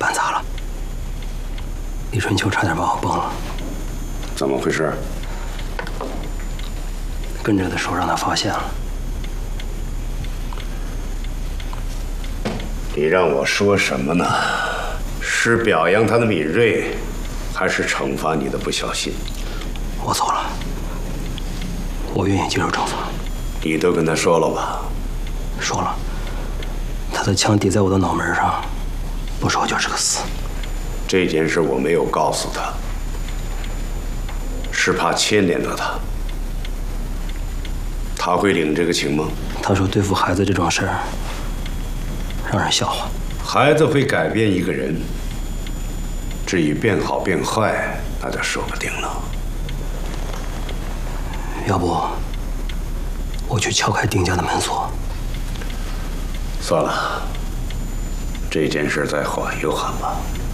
管咋了？李春秋差点把我崩了。 怎么回事？ 跟着的时候让他发现了。 你让我说什么呢？是表扬他的敏锐，还是惩罚你的不小心？ 我错了，我愿意接受惩罚。 你都跟他说了吧？ 说了，他的枪抵在我的脑门上，不说就是个死。 这件事我没有告诉他，是怕牵连到他。他会领这个情吗？ 他说对付孩子这种事儿，让人笑话。 孩子会改变一个人，至于变好变坏，那就说不定了。 要不，我去敲开丁家的门锁。 算了，这件事再缓一缓吧。